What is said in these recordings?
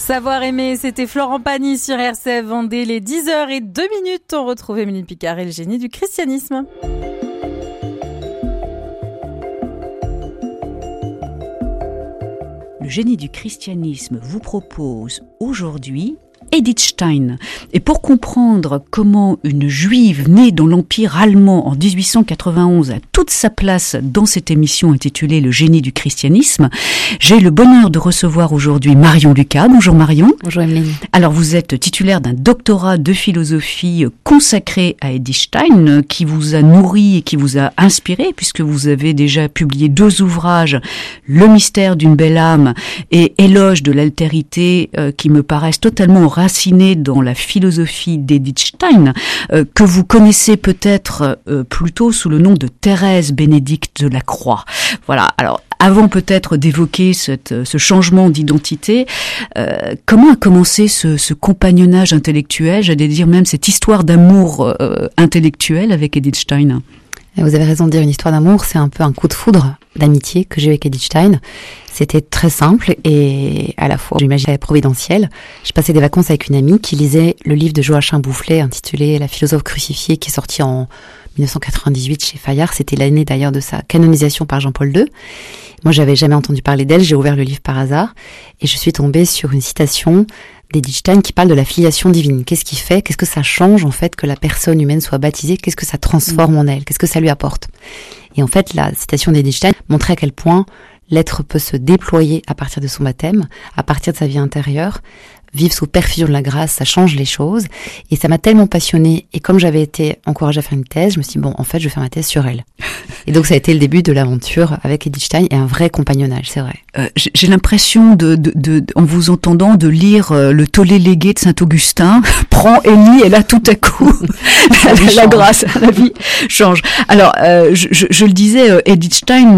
Savoir aimer, c'était Florent Pagny sur RCF Vendée, les 10h02. On retrouve Émilie Picard et le génie du christianisme. Le génie du christianisme vous propose aujourd'hui Edith Stein. Et pour comprendre comment une juive née dans l'Empire allemand en 1891 a toute sa place dans cette émission intitulée Le génie du christianisme, j'ai le bonheur de recevoir aujourd'hui Marion Lucas. Bonjour Marion. Bonjour Emeline. Alors vous êtes titulaire d'un doctorat de philosophie consacré à Edith Stein qui vous a nourri et qui vous a inspiré puisque vous avez déjà publié 2 ouvrages, Le mystère d'une belle âme et Éloge de l'altérité qui me paraissent totalement racinée dans la philosophie d'Edith Stein, que vous connaissez peut-être plutôt sous le nom de Thérèse Bénédicte de la Croix. Voilà, alors avant peut-être d'évoquer ce changement d'identité, comment a commencé ce compagnonnage intellectuel, j'allais dire même cette histoire d'amour intellectuel avec Edith Stein? Vous avez raison de dire une histoire d'amour, c'est un peu un coup de foudre d'amitié que j'ai eu avec Edith Stein. C'était très simple et à la fois, j'imagine, providentiel. Je passais des vacances avec une amie qui lisait le livre de Joachim Boufflet intitulé La philosophe crucifiée qui est sorti en 1998 chez Fayard. C'était l'année d'ailleurs de sa canonisation par Jean-Paul II. Moi, j'avais jamais entendu parler d'elle. J'ai ouvert le livre par hasard et je suis tombée sur une citation d'Edith Stein qui parle de la filiation divine. Qu'est-ce qui fait, qu'est-ce que ça change en fait que la personne humaine soit baptisée? Qu'est-ce que ça transforme en elle? Qu'est-ce que ça lui apporte? Et en fait, la citation d'Edith Stein montrait à quel point l'être peut se déployer à partir de son baptême, à partir de sa vie intérieure. Vivre sous perfusion de la grâce, ça change les choses. Et ça m'a tellement passionnée. Et comme j'avais été encouragée à faire une thèse, je me suis dit, bon, en fait, je vais faire ma thèse sur elle. Et donc, ça a été le début de l'aventure avec Edith Stein et un vrai compagnonnage, c'est vrai. J'ai l'impression en vous entendant, de lire le tollé légué de Saint-Augustin. Prends et lis, et là, tout à coup, la grâce, la vie change. Alors, je le disais, Edith Stein,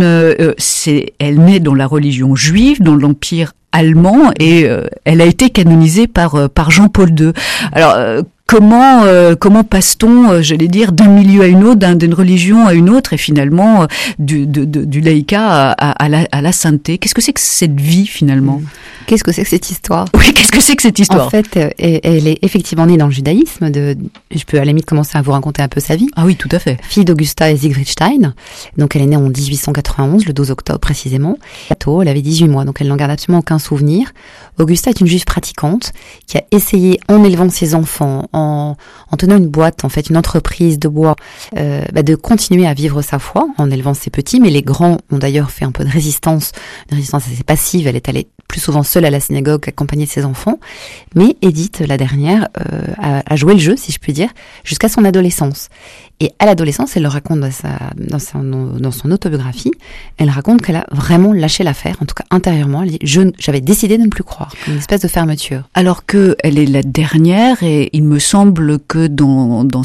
elle naît dans la religion juive, dans l'Empire allemand, et elle a été canonisée par Jean-Paul II. Alors comment passe-t-on, j'allais dire, d'un milieu à une autre, d'une religion à une autre, et finalement du laïcat à la sainteté? Qu'est-ce que c'est que cette vie finalement? Qu'est-ce que c'est que cette histoire? Oui, qu'est-ce que c'est que cette histoire? En fait, elle est effectivement née dans le judaïsme. Je peux à la limite commencer à vous raconter un peu sa vie. Ah oui, tout à fait. Fille d'Augusta et Siegfried Stein. Donc elle est née en 1891, le 12 octobre précisément. Elle avait 18 mois, donc elle n'en garde absolument aucun souvenir. Augusta est une juive pratiquante qui a essayé, en élevant ses enfants, en tenant une boîte, en fait, une entreprise de bois, de continuer à vivre sa foi en élevant ses petits. Mais les grands ont d'ailleurs fait un peu de résistance, une résistance assez passive. Elle est allée plus souvent seule à la synagogue, accompagnée de ses enfants. Mais Edith, la dernière, a joué le jeu, si je puis dire, jusqu'à son adolescence. Et à l'adolescence, elle le raconte dans son autobiographie, elle raconte qu'elle a vraiment lâché l'affaire, en tout cas intérieurement. Elle dit, j'avais décidé de ne plus croire, une espèce de fermeture. Alors que elle est la dernière, et il me semble que dans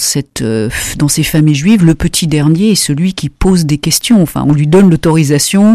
ces familles juives, le petit dernier est celui qui pose des questions. Enfin, on lui donne l'autorisation,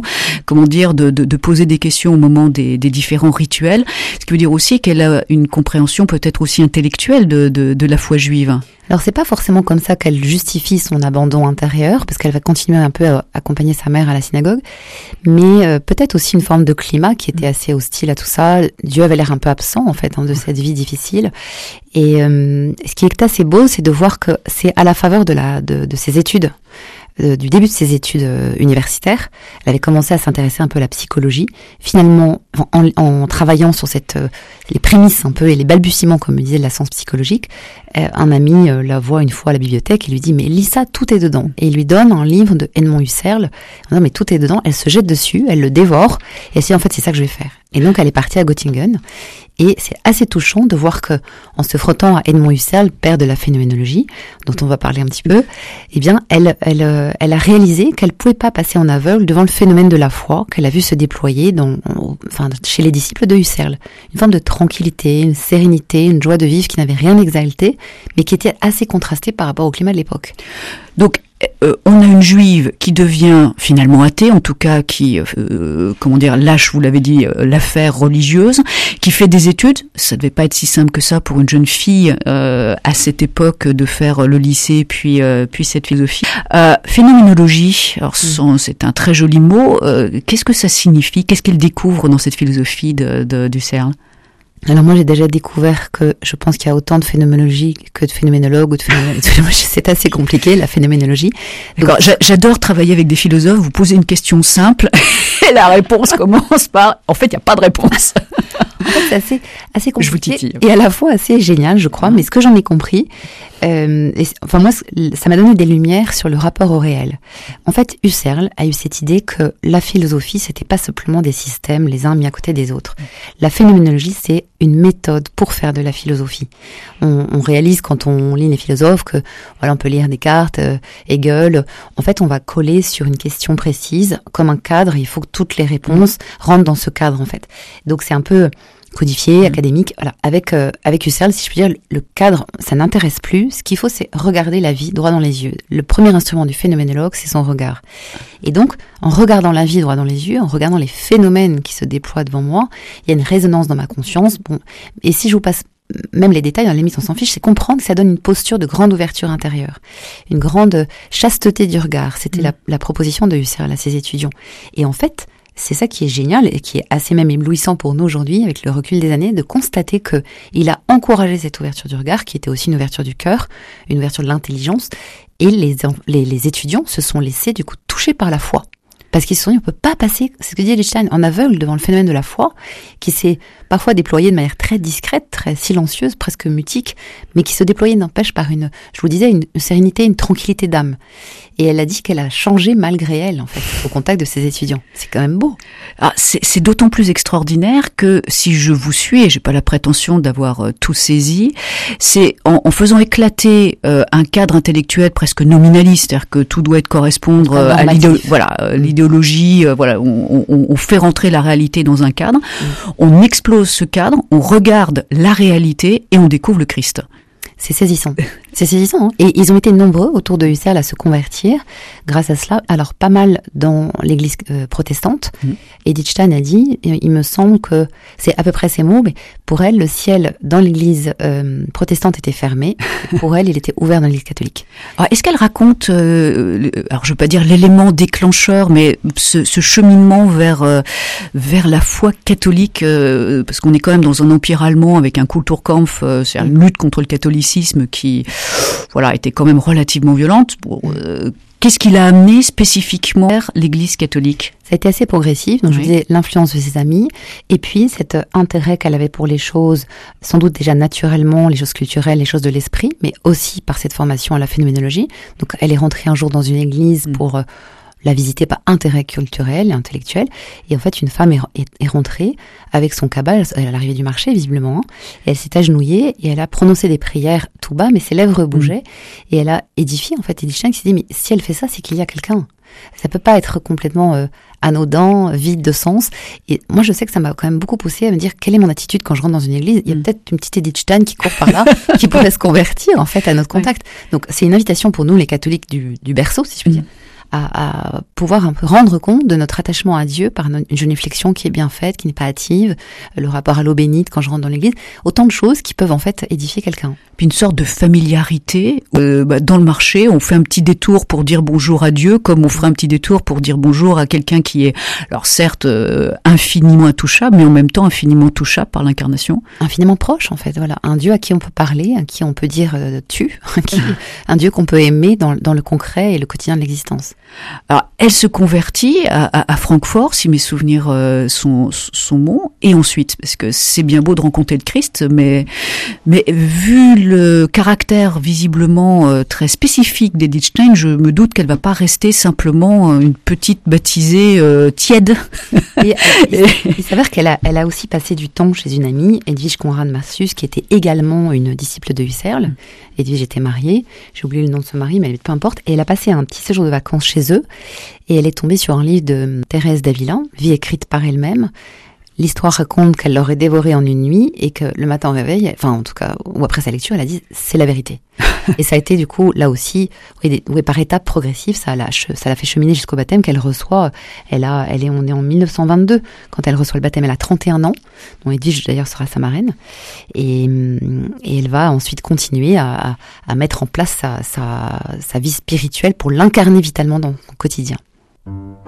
de poser des questions au moment des différents rituels. Ce qui veut dire aussi qu'elle a une compréhension peut-être aussi intellectuelle de la foi juive. Alors c'est pas forcément comme ça qu'elle justifie son abandon intérieur, parce qu'elle va continuer un peu à accompagner sa mère à la synagogue, mais peut-être aussi une forme de climat qui était assez hostile à tout ça. Dieu avait l'air un peu absent en fait de cette vie difficile. Et ce qui est assez beau, c'est de voir que c'est à la faveur de ses études. Du début de ses études universitaires, elle avait commencé à s'intéresser un peu à la psychologie. Finalement, en travaillant sur les prémices un peu et les balbutiements, comme disait, de la science psychologique, un ami la voit une fois à la bibliothèque et lui dit « Mais lis ça, tout est dedans ». Et il lui donne un livre de Edmond Husserl. Non, mais tout est dedans. Elle se jette dessus, elle le dévore et elle se dit « En fait, c'est ça que je vais faire ». Et donc, elle est partie à Göttingen. Et c'est assez touchant de voir que, en se frottant à Edmond Husserl, père de la phénoménologie, dont on va parler un petit peu, eh bien, elle a réalisé qu'elle pouvait pas passer en aveugle devant le phénomène de la foi qu'elle a vu se déployer chez les disciples de Husserl. Une forme de tranquillité, une sérénité, une joie de vivre qui n'avait rien exalté, mais qui était assez contrastée par rapport au climat de l'époque. Donc, on a une juive qui devient finalement athée, en tout cas qui, lâche, vous l'avez dit, l'affaire religieuse, qui fait des études. Ça devait pas être si simple que ça pour une jeune fille à cette époque de faire le lycée puis cette philosophie. Phénoménologie, alors c'est un très joli mot. Qu'est-ce que ça signifie? Qu'est-ce qu'elle découvre dans cette philosophie d'Husserl? Alors moi, j'ai déjà découvert que je pense qu'il y a autant de phénoménologie que de phénoménologues ou de phénoménologie. C'est assez compliqué, la phénoménologie. D'accord. J'adore travailler avec des philosophes. Vous posez une question simple et la réponse commence par « en fait, il n'y a pas de réponse ». En fait, c'est assez compliqué. Je vous titille. Et à la fois assez génial, je crois. Mais ce que j'en ai compris, moi, ça m'a donné des lumières sur le rapport au réel. En fait, Husserl a eu cette idée que la philosophie, c'était pas simplement des systèmes, les uns mis à côté des autres. La phénoménologie, c'est une méthode pour faire de la philosophie. On réalise quand on lit les philosophes que, voilà, on peut lire Descartes, Hegel. En fait, on va coller sur une question précise, comme un cadre. Il faut que toutes les réponses rentrent dans ce cadre, en fait. Donc, c'est un peu codifié, académique. Voilà. Avec Husserl, si je puis dire, le cadre, ça n'intéresse plus. Ce qu'il faut, c'est regarder la vie droit dans les yeux. Le premier instrument du phénoménologue, c'est son regard. Et donc, en regardant la vie droit dans les yeux, en regardant les phénomènes qui se déploient devant moi, il y a une résonance dans ma conscience. Bon, et si je vous passe même les détails, dans la limite on s'en fiche, c'est comprendre que ça donne une posture de grande ouverture intérieure, une grande chasteté du regard. C'était la proposition de Husserl à ses étudiants. Et en fait, c'est ça qui est génial et qui est assez même éblouissant pour nous aujourd'hui, avec le recul des années, de constater que il a encouragé cette ouverture du regard, qui était aussi une ouverture du cœur, une ouverture de l'intelligence, et les étudiants se sont laissés du coup toucher par la foi. Parce qu'ils se sont dit, on peut pas passer, c'est ce que dit Edstein, en aveugle devant le phénomène de la foi, qui s'est parfois déployé de manière très discrète, très silencieuse, presque mutique, mais qui se déployait, n'empêche, par je vous disais, une sérénité, une tranquillité d'âme. Et elle a dit qu'elle a changé malgré elle, en fait, au contact de ses étudiants. C'est quand même beau. Ah, c'est d'autant plus extraordinaire que si je vous suis, et j'ai pas la prétention d'avoir tout saisi, c'est en faisant éclater un cadre intellectuel presque nominaliste, c'est-à-dire que tout doit correspondre à l'idéologie, on fait rentrer la réalité dans un cadre, on explose ce cadre, on regarde la réalité et on découvre le Christ. C'est saisissant. C'est saisissant. Hein. Et ils ont été nombreux autour de Husserl à se convertir grâce à cela. Alors, pas mal dans l'église protestante. Edith Stein a dit, il me semble que c'est à peu près ces mots, mais pour elle, le ciel dans l'église protestante était fermé. Pour elle, il était ouvert dans l'église catholique. Alors, est-ce qu'elle raconte, alors je veux pas dire l'élément déclencheur, mais ce cheminement vers la foi catholique, parce qu'on est quand même dans un empire allemand avec un Kulturkampf, c'est une lutte contre le catholicisme qui était quand même relativement violente. Qu'est-ce qui l'a amené spécifiquement vers l'Église catholique ? Ça a été assez progressif, donc je vous disais l'influence de ses amis, et puis cet intérêt qu'elle avait pour les choses, sans doute déjà naturellement, les choses culturelles, les choses de l'esprit, mais aussi par cette formation à la phénoménologie. Donc elle est rentrée un jour dans une église pour la visiter par intérêt culturel et intellectuel. Et en fait, une femme est rentrée avec son cabas à l'arrivée du marché, visiblement. Et elle s'est agenouillée et elle a prononcé des prières tout bas, mais ses lèvres bougeaient. Et elle a édifié, en fait, Edith Stein qui s'est dit, mais si elle fait ça, c'est qu'il y a quelqu'un. Ça peut pas être complètement anodin, vide de sens. Et moi, je sais que ça m'a quand même beaucoup poussé à me dire quelle est mon attitude quand je rentre dans une église. Il y a peut-être une petite Edith Stein qui court par là, qui pourrait se convertir, en fait, à notre contact. Donc, c'est une invitation pour nous, les catholiques du berceau, si je peux dire, à pouvoir un peu rendre compte de notre attachement à Dieu par une génuflexion qui est bien faite, qui n'est pas hâtive, le rapport à l'eau bénite quand je rentre dans l'église, autant de choses qui peuvent en fait édifier quelqu'un. Puis une sorte de familiarité. Dans le marché, on fait un petit détour pour dire bonjour à Dieu, comme on ferait un petit détour pour dire bonjour à quelqu'un qui est, alors certes, infiniment intouchable, mais en même temps infiniment touchable par l'incarnation. Infiniment proche, en fait. Voilà, un Dieu à qui on peut parler, à qui on peut dire tu, un Dieu qu'on peut aimer dans le concret et le quotidien de l'existence. Alors, elle se convertit à Francfort, si mes souvenirs sont bons, et ensuite, parce que c'est bien beau de rencontrer le Christ, mais vu le caractère visiblement très spécifique d'Edith Stein, je me doute qu'elle va pas rester simplement une petite baptisée tiède. Il s'avère qu'elle a aussi passé du temps chez une amie, Edwige Conrad Marcius, qui était également une disciple de Husserl. Edwige était mariée, j'ai oublié le nom de son mari, mais peu importe. Et elle a passé un petit séjour de vacances chez eux, et elle est tombée sur un livre de Thérèse d'Avila, Vie écrite par elle-même. L'histoire raconte qu'elle l'aurait dévoré en une nuit et que le matin au réveil, enfin en tout cas, ou après sa lecture, elle a dit c'est la vérité. Et ça a été du coup là aussi, par étapes progressives, ça l'a fait cheminer jusqu'au baptême qu'elle reçoit. On est en 1922 quand elle reçoit le baptême. Elle a 31 ans. Dont Edwige d'ailleurs sera sa marraine. Et elle va ensuite continuer à mettre en place sa vie spirituelle pour l'incarner vitalement dans son quotidien.